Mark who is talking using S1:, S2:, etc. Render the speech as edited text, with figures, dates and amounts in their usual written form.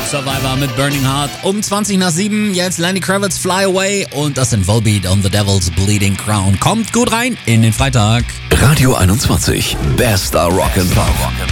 S1: Survivor mit Burning Heart. Um 20 nach 7, jetzt Lenny Kravitz Fly Away und das sind Volbeat on the Devil's Bleeding Crown. Kommt gut rein in den Freitag.
S2: Radio 21, bester Rock'n'Pop.